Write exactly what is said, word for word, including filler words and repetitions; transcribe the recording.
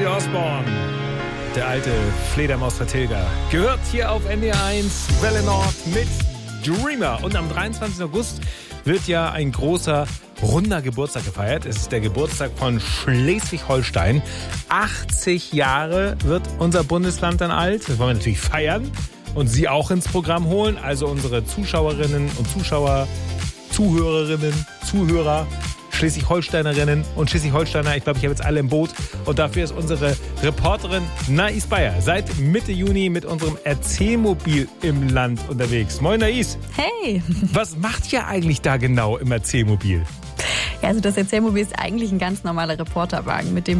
Ozzy Osbourne, der alte Fledermaus-Vertilger, gehört hier auf N D R eins Welle Nord mit Dreamer. Und am dreiundzwanzigsten August wird ja ein großer, runder Geburtstag gefeiert. Es ist der Geburtstag von Schleswig-Holstein. achtzig Jahre wird unser Bundesland dann alt. Das wollen wir natürlich feiern und Sie auch ins Programm holen. Also unsere Zuschauerinnen und Zuschauer, Zuhörerinnen, Zuhörer, Schleswig-Holsteinerinnen und Schleswig-Holsteiner. Ich glaube, ich habe jetzt alle im Boot. Und dafür ist unsere Reporterin Nais Bayer seit Mitte Juni mit unserem Erzählmobil im Land unterwegs. Moin Nais. Hey. Was macht ihr eigentlich da genau im Erzählmobil? Ja, also das Erzählmobil ist eigentlich ein ganz normaler Reporterwagen. Mit dem